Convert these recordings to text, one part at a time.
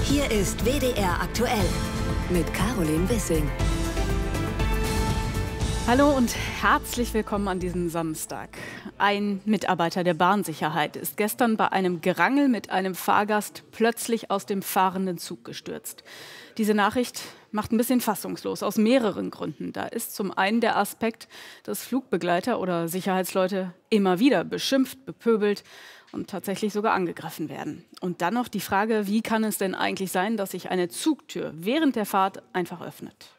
Hier ist WDR aktuell mit Caroline Wissing. Hallo und herzlich willkommen an diesem Samstag. Ein Mitarbeiter der Bahnsicherheit ist gestern bei einem Gerangel mit einem Fahrgast plötzlich aus dem fahrenden Zug gestürzt. Diese Nachricht macht ein bisschen fassungslos, aus mehreren Gründen. Da ist zum einen der Aspekt, dass Flugbegleiter oder Sicherheitsleute immer wieder beschimpft, bepöbelt und tatsächlich sogar angegriffen werden. Und dann noch die Frage, wie kann es denn eigentlich sein, dass sich eine Zugtür während der Fahrt einfach öffnet?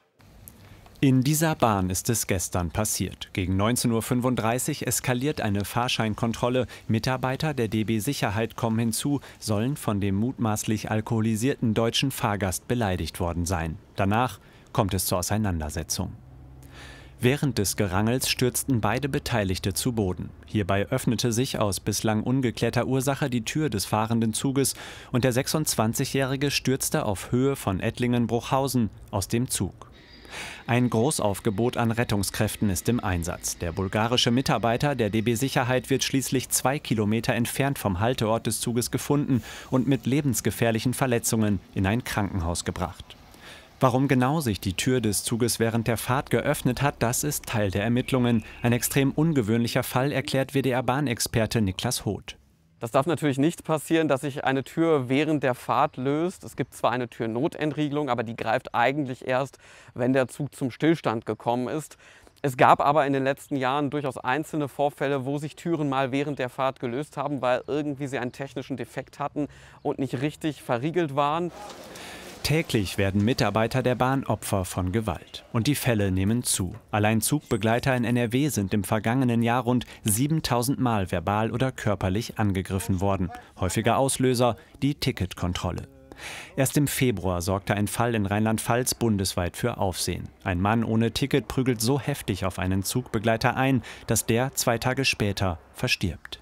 In dieser Bahn ist es gestern passiert. Gegen 19:35 Uhr eskaliert eine Fahrscheinkontrolle. Mitarbeiter der DB Sicherheit kommen hinzu, sollen von dem mutmaßlich alkoholisierten deutschen Fahrgast beleidigt worden sein. Danach kommt es zur Auseinandersetzung. Während des Gerangels stürzten beide Beteiligte zu Boden. Hierbei öffnete sich aus bislang ungeklärter Ursache die Tür des fahrenden Zuges und der 26-Jährige stürzte auf Höhe von Ettlingen-Bruchhausen aus dem Zug. Ein Großaufgebot an Rettungskräften ist im Einsatz. Der bulgarische Mitarbeiter der DB Sicherheit wird schließlich 2 Kilometer entfernt vom Halteort des Zuges gefunden und mit lebensgefährlichen Verletzungen in ein Krankenhaus gebracht. Warum genau sich die Tür des Zuges während der Fahrt geöffnet hat, das ist Teil der Ermittlungen. Ein extrem ungewöhnlicher Fall, erklärt WDR-Bahnexperte Niklas Hoth. Das darf natürlich nicht passieren, dass sich eine Tür während der Fahrt löst. Es gibt zwar eine Türnotentriegelung, aber die greift eigentlich erst, wenn der Zug zum Stillstand gekommen ist. Es gab aber in den letzten Jahren durchaus einzelne Vorfälle, wo sich Türen mal während der Fahrt gelöst haben, weil irgendwie sie einen technischen Defekt hatten und nicht richtig verriegelt waren. Täglich werden Mitarbeiter der Bahn Opfer von Gewalt. Und die Fälle nehmen zu. Allein Zugbegleiter in NRW sind im vergangenen Jahr rund 7000 Mal verbal oder körperlich angegriffen worden. Häufiger Auslöser die Ticketkontrolle. Erst im Februar sorgte ein Fall in Rheinland-Pfalz bundesweit für Aufsehen. Ein Mann ohne Ticket prügelt so heftig auf einen Zugbegleiter ein, dass der 2 Tage später verstirbt.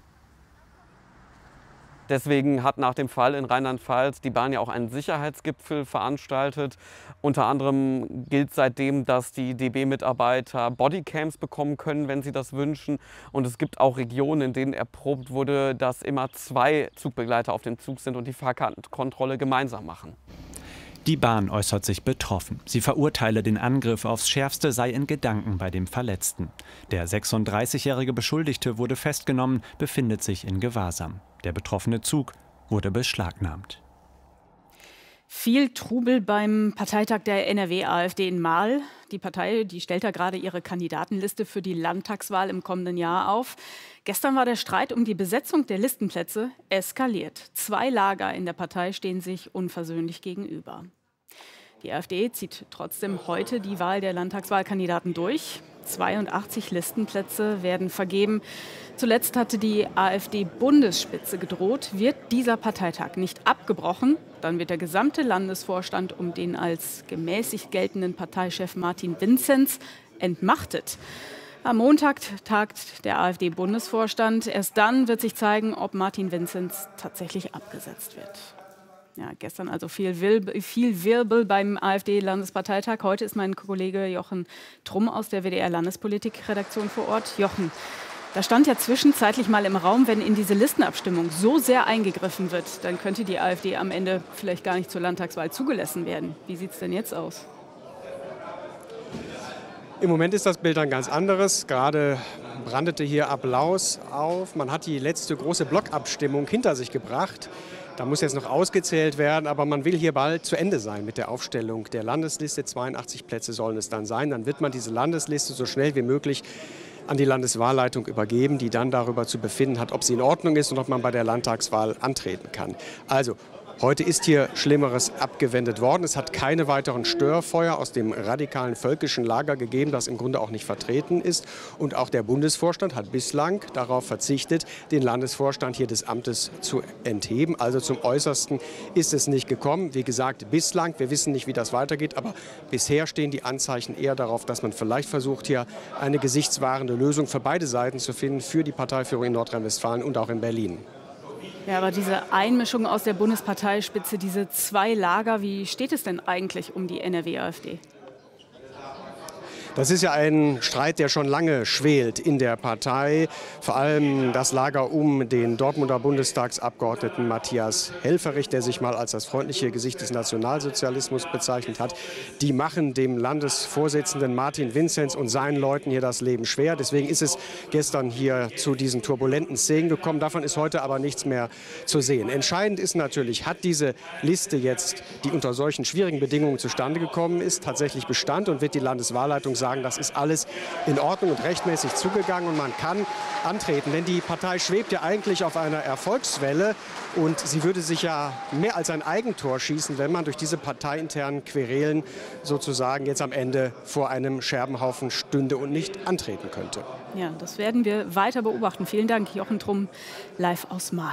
Deswegen hat nach dem Fall in Rheinland-Pfalz die Bahn ja auch einen Sicherheitsgipfel veranstaltet. Unter anderem gilt seitdem, dass die DB-Mitarbeiter Bodycams bekommen können, wenn sie das wünschen. Und es gibt auch Regionen, in denen erprobt wurde, dass immer 2 Zugbegleiter auf dem Zug sind und die Fahrkartenkontrolle gemeinsam machen. Die Bahn äußert sich betroffen. Sie verurteile den Angriff aufs Schärfste, sei in Gedanken bei dem Verletzten. Der 36-jährige Beschuldigte wurde festgenommen, befindet sich in Gewahrsam. Der betroffene Zug wurde beschlagnahmt. Viel Trubel beim Parteitag der NRW-AfD in Marl. Die Partei, die stellt da gerade ihre Kandidatenliste für die Landtagswahl im kommenden Jahr auf. Gestern war der Streit um die Besetzung der Listenplätze eskaliert. 2 Lager in der Partei stehen sich unversöhnlich gegenüber. Die AfD zieht trotzdem heute die Wahl der Landtagswahlkandidaten durch. 82 Listenplätze werden vergeben. Zuletzt hatte die AfD-Bundesspitze gedroht, wird dieser Parteitag nicht abgebrochen, dann wird der gesamte Landesvorstand um den als gemäßigt geltenden Parteichef Martin Vinzenz entmachtet. Am Montag tagt der AfD-Bundesvorstand. Erst dann wird sich zeigen, ob Martin Vinzenz tatsächlich abgesetzt wird. Ja, gestern also viel Wirbel beim AfD-Landesparteitag. Heute ist mein Kollege Jochen Trumm aus der WDR-Landespolitik-Redaktion vor Ort. Jochen, da stand ja zwischenzeitlich mal im Raum, wenn in diese Listenabstimmung so sehr eingegriffen wird, dann könnte die AfD am Ende vielleicht gar nicht zur Landtagswahl zugelassen werden. Wie sieht es denn jetzt aus? Im Moment ist das Bild ein ganz anderes. Gerade brandete hier Applaus auf. Man hat die letzte große Blockabstimmung hinter sich gebracht. Da muss jetzt noch ausgezählt werden, aber man will hier bald zu Ende sein mit der Aufstellung der Landesliste. 82 Plätze sollen es dann sein. Dann wird man diese Landesliste so schnell wie möglich an die Landeswahlleitung übergeben, die dann darüber zu befinden hat, ob sie in Ordnung ist und ob man bei der Landtagswahl antreten kann. Also heute ist hier Schlimmeres abgewendet worden. Es hat keine weiteren Störfeuer aus dem radikalen völkischen Lager gegeben, das im Grunde auch nicht vertreten ist. Und auch der Bundesvorstand hat bislang darauf verzichtet, den Landesvorstand hier des Amtes zu entheben. Also zum Äußersten ist es nicht gekommen. Wie gesagt, bislang. Wir wissen nicht, wie das weitergeht. Aber bisher stehen die Anzeichen eher darauf, dass man vielleicht versucht, hier eine gesichtswahrende Lösung für beide Seiten zu finden, für die Parteiführung in Nordrhein-Westfalen und auch in Berlin. Ja, aber diese Einmischung aus der Bundesparteispitze, diese 2 Lager, wie steht es denn eigentlich um die NRW-AfD? Das ist ja ein Streit, der schon lange schwelt in der Partei. Vor allem das Lager um den Dortmunder Bundestagsabgeordneten Matthias Helfferich, der sich mal als das freundliche Gesicht des Nationalsozialismus bezeichnet hat. Die machen dem Landesvorsitzenden Martin Vinzenz und seinen Leuten hier das Leben schwer. Deswegen ist es gestern hier zu diesen turbulenten Szenen gekommen. Davon ist heute aber nichts mehr zu sehen. Entscheidend ist natürlich, hat diese Liste jetzt, die unter solchen schwierigen Bedingungen zustande gekommen ist, tatsächlich Bestand und wird die Landeswahlleitung sagen, das ist alles in Ordnung und rechtmäßig zugegangen und man kann antreten. Denn die Partei schwebt ja eigentlich auf einer Erfolgswelle und sie würde sich ja mehr als ein Eigentor schießen, wenn man durch diese parteiinternen Querelen sozusagen jetzt am Ende vor einem Scherbenhaufen stünde und nicht antreten könnte. Ja, das werden wir weiter beobachten. Vielen Dank, Jochen Trumm, live aus Mahl.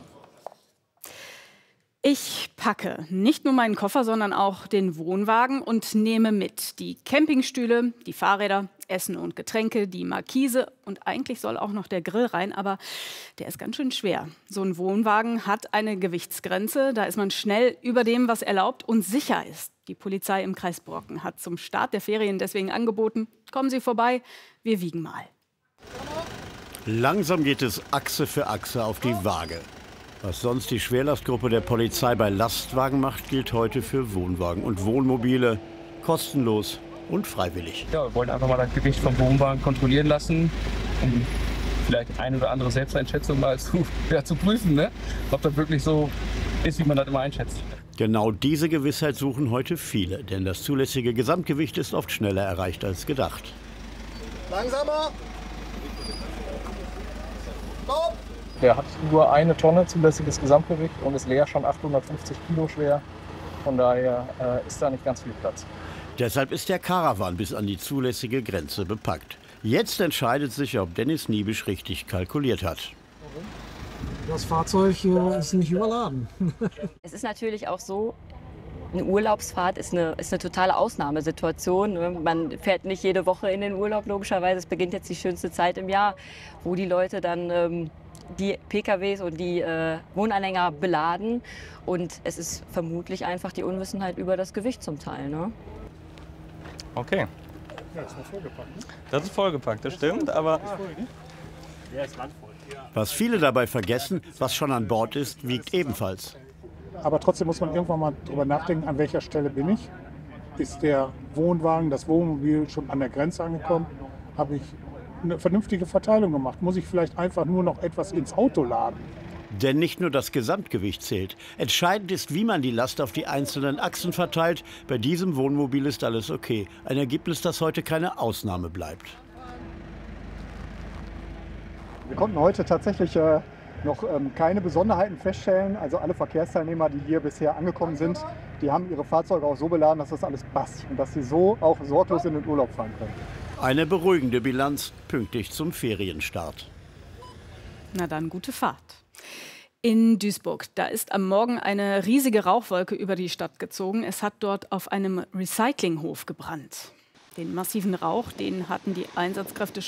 Ich packe nicht nur meinen Koffer, sondern auch den Wohnwagen und nehme mit die Campingstühle, die Fahrräder, Essen und Getränke, die Markise und eigentlich soll auch noch der Grill rein, aber der ist ganz schön schwer. So ein Wohnwagen hat eine Gewichtsgrenze, da ist man schnell über dem, was erlaubt und sicher ist. Die Polizei im Kreis Brocken hat zum Start der Ferien deswegen angeboten, kommen Sie vorbei, wir wiegen mal. Langsam geht es Achse für Achse auf die Waage. Was sonst die Schwerlastgruppe der Polizei bei Lastwagen macht, gilt heute für Wohnwagen und Wohnmobile. Kostenlos und freiwillig. Ja, wir wollten einfach mal das Gewicht vom Wohnwagen kontrollieren lassen, um vielleicht eine oder andere Selbsteinschätzung mal zu prüfen, ne? Ob das wirklich so ist, wie man das immer einschätzt. Genau diese Gewissheit suchen heute viele, denn das zulässige Gesamtgewicht ist oft schneller erreicht als gedacht. Langsamer! Stopp! Der hat nur 1 Tonne zulässiges Gesamtgewicht und ist leer schon 850 Kilo schwer. Von daher ist da nicht ganz viel Platz. Deshalb ist der Caravan bis an die zulässige Grenze bepackt. Jetzt entscheidet sich, ob Dennis Niebisch richtig kalkuliert hat. Das Fahrzeug ist nicht überladen. Es ist natürlich auch so, eine Urlaubsfahrt ist eine totale Ausnahmesituation. Man fährt nicht jede Woche in den Urlaub, logischerweise. Es beginnt jetzt die schönste Zeit im Jahr, wo die Leute dann die PKWs und die Wohnanhänger beladen. Und es ist vermutlich einfach die Unwissenheit über das Gewicht zum Teil. Ne? Okay. Ja, das ist vollgepackt. Ne? Das ist vollgepackt, das stimmt, aber... Der ist randvoll. Was viele dabei vergessen, was schon an Bord ist, wiegt ebenfalls. Aber trotzdem muss man irgendwann mal drüber nachdenken, an welcher Stelle bin ich. Ist der Wohnwagen, das Wohnmobil schon an der Grenze angekommen? Habe ich eine vernünftige Verteilung gemacht? Muss ich vielleicht einfach nur noch etwas ins Auto laden? Denn nicht nur das Gesamtgewicht zählt. Entscheidend ist, wie man die Last auf die einzelnen Achsen verteilt. Bei diesem Wohnmobil ist alles okay. Ein Ergebnis, das heute keine Ausnahme bleibt. Wir konnten heute tatsächlich noch keine Besonderheiten feststellen. Also alle Verkehrsteilnehmer, die hier bisher angekommen sind, die haben ihre Fahrzeuge auch so beladen, dass das alles passt und dass sie so auch sorglos in den Urlaub fahren können. Eine beruhigende Bilanz pünktlich zum Ferienstart. Na dann, gute Fahrt. In Duisburg, da ist am Morgen eine riesige Rauchwolke über die Stadt gezogen. Es hat dort auf einem Recyclinghof gebrannt. Den massiven Rauch, den hatten die Einsatzkräfte